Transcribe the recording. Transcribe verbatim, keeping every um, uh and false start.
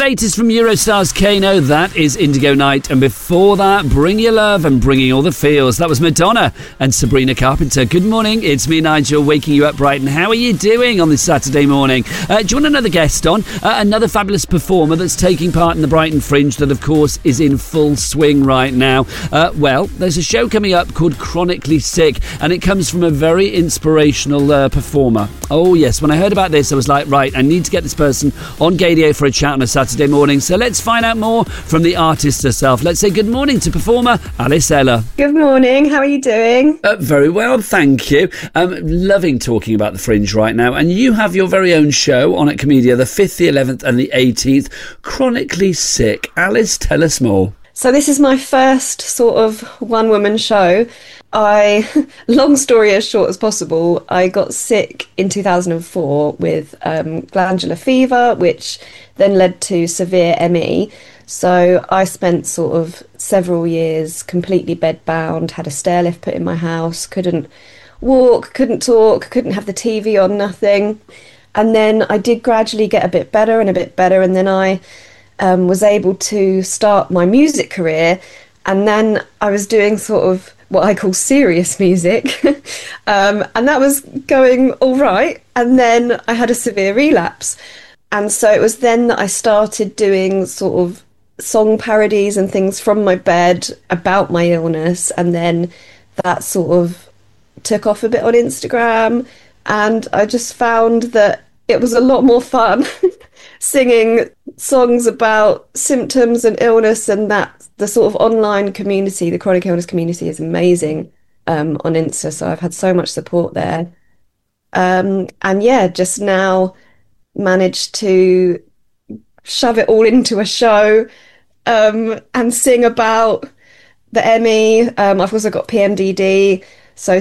latest from Eurostar's Kano, that is Indigo Night. And before that, Bring Your Love and Bringing All the Feels. That was Madonna and Sabrina Carpenter. Good morning, it's me, Nigel, waking you up bright. And how are you doing on this Saturday morning? Uh, do you want another guest on? Uh, another fabulous performer that's taking part in the Brighton Fringe that, of course, is in full swing right now. Uh, well, there's a show coming up called Chronically Sick, and it comes from a very inspirational uh, performer. Oh, yes, when I heard about this, I was like, right, I need to get this person on Gadio for a chat on a Saturday morning. So let's find out more from the artist herself. Let's say good morning to performer Alice Ella. Good morning. How are you doing? Uh, very well, thank you. Um, loving talking about the Fringe right now. And you have your very own show on at Comedia, the fifth, the eleventh and the eighteenth. Chronically Sick. Alice, tell us more. So this is my first sort of one-woman show. I, long story as short as possible, I got sick in two thousand four with um, glandular fever, which then led to severe M E. So I spent sort of several years completely bedbound, had a stair lift put in my house, couldn't walk, couldn't talk, couldn't have the T V on, nothing. And then I did gradually get a bit better and a bit better, and then I um, was able to start my music career. And then I was doing sort of what I call serious music. um, and that was going all right. And then I had a severe relapse. And so it was then that I started doing sort of song parodies and things from my bed about my illness. And then that sort of took off a bit on Instagram. And I just found that it was a lot more fun singing songs about symptoms and illness, and that the sort of online community, the chronic illness community, is amazing um, on Insta. So I've had so much support there. Um, and yeah, just now managed to shove it all into a show um, and sing about the M E. Um, I've also got P M D D.